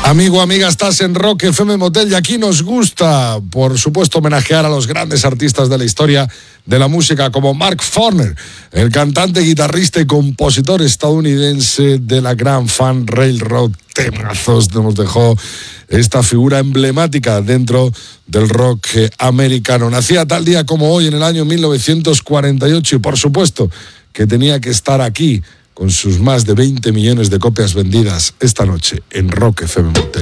Amigo, amiga, estás en Rock FM Motel y aquí nos gusta, por supuesto, homenajear a los grandes artistas de la historia de la música como Mark Forner, el cantante, guitarrista y compositor estadounidense de la gran Fan Railroad. Temazos nos dejó esta figura emblemática dentro del rock americano. Nacía tal día como hoy en el año 1948 y por supuesto que tenía que estar aquí con sus más de 20 millones de copias vendidas esta noche en Rock FM Motel.